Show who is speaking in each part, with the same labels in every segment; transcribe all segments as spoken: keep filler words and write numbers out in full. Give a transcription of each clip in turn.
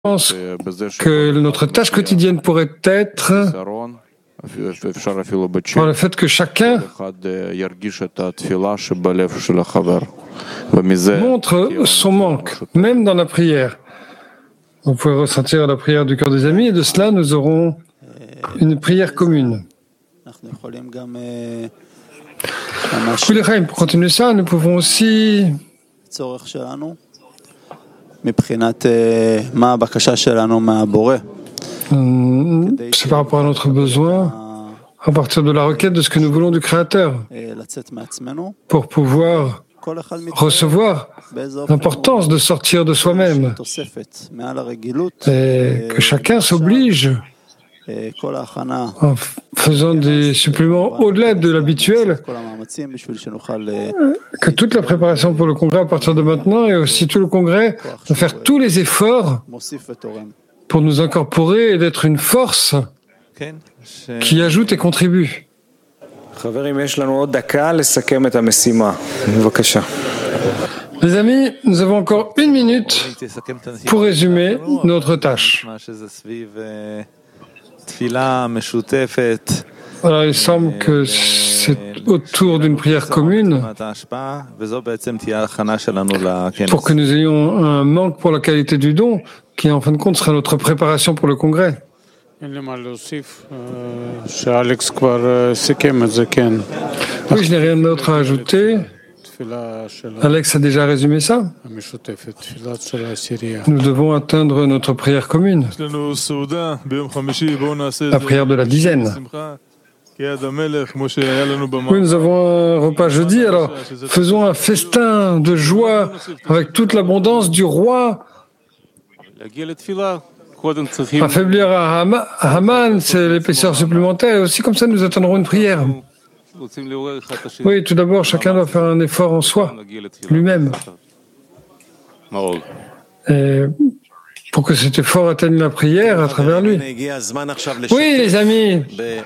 Speaker 1: pense que notre tâche quotidienne pourrait être par le fait que chacun montre son manque, même dans la prière. Vous pouvez ressentir la prière du cœur des amis et de cela nous aurons une prière commune. Pour continuer ça, nous pouvons aussi c'est par rapport à notre besoin, à partir de la requête de ce que nous voulons du Créateur, pour pouvoir recevoir l'importance de sortir de soi-même et que chacun s'oblige en faisant des suppléments au-delà de l'habituel, que toute la préparation pour le congrès à partir de maintenant et aussi tout le congrès de faire tous les efforts pour nous incorporer et d'être une force qui ajoute et contribue. Les amis, nous avons encore une minute pour résumer notre tâche. Alors, il semble que c'est autour d'une prière commune pour que nous ayons un manque pour la qualité du don, qui en fin de compte sera notre préparation pour le congrès. Oui, je n'ai rien d'autre à ajouter. Alex a déjà résumé ça. Nous devons atteindre notre prière commune, la prière de la dizaine. Oui, nous avons un repas jeudi, alors faisons un festin de joie avec toute l'abondance du roi. Affaiblir à Haman, c'est l'épaisseur supplémentaire, et aussi comme ça nous atteindrons une prière. Oui, tout d'abord, chacun doit faire un effort en soi, lui-même. Et pour que cet effort atteigne la prière à travers lui. Oui, les amis.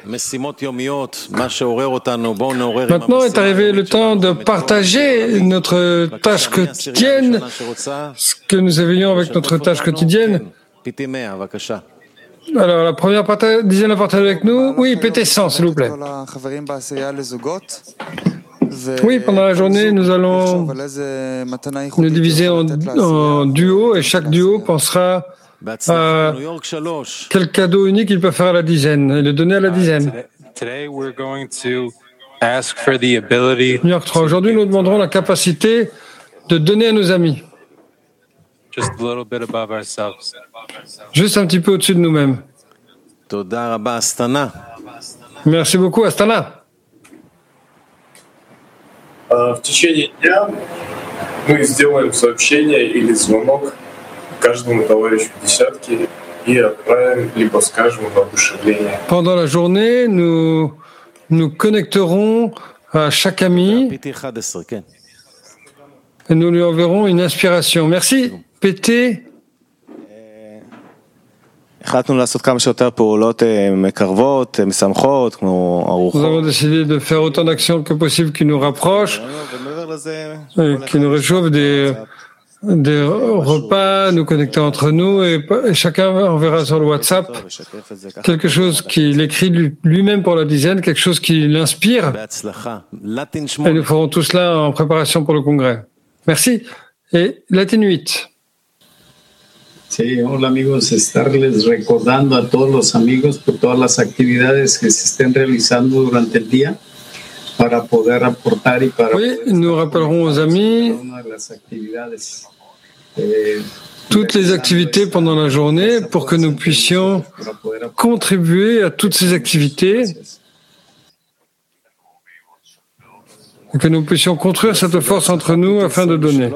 Speaker 1: Maintenant est arrivé le temps de partager notre tâche quotidienne, ce que nous éveillons avec notre tâche quotidienne. Alors, la première dizaine à partager avec nous. Oui, P T cent, s'il vous plaît. Oui, pendant la journée, nous allons nous diviser en, en duos et chaque duo pensera à quel cadeau unique il peut faire à la dizaine et le donner à la dizaine. New York trois. Aujourd'hui, nous demanderons la capacité de donner à nos amis. Juste un petit peu au-dessus de nous-mêmes. Merci beaucoup, Astana.
Speaker 2: В течение дня мы сделаем сообщение или звонок каждому товарищу десятки и отправим, либо скажем воодушевление.
Speaker 1: Pendant la journée, nous nous connecterons à chaque ami et nous lui enverrons une inspiration. Merci, P T.
Speaker 3: Nous avons
Speaker 1: décidé de faire autant d'actions que possible qui nous rapprochent, qui nous réchauffent des, des repas, nous connecter entre nous et, et chacun enverra sur le WhatsApp quelque chose qu'il écrit lui-même pour la dizaine, quelque chose qui l'inspire. Et nous ferons tout cela en préparation pour le congrès. Merci. Et Latin huit.
Speaker 4: Sí, hola amigos, estarles recordando a todos los amigos por todas las actividades que se estén realizando durante el día para poder aportar y para
Speaker 1: oui, nous rappellerons aux amis toutes les activités pendant la journée pour que nous puissions contribuer à toutes ces activités et que nous puissions construire cette force entre nous afin de donner.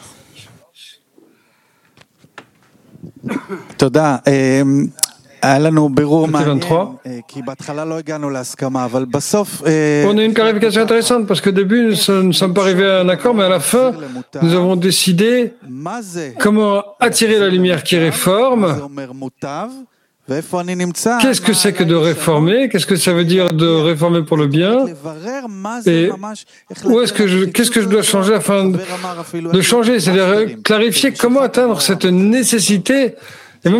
Speaker 5: תודה. היה לנו בירור
Speaker 1: מעניין,
Speaker 5: כי בהתחלה לא הגענו להסכמה, אבל בסוף...
Speaker 1: On a une clarification intéressante, parce qu'au début, nous ne sommes pas arrivés à un accord, mais à la fin, nous avons décidé comment attirer la lumière qui réforme. Qu'est-ce que c'est que de réformer? Qu'est-ce que ça veut dire de réformer pour le bien? Et où est-ce que je, qu'est-ce que je dois changer afin de, de changer? C'est-à-dire clarifier comment atteindre cette nécessité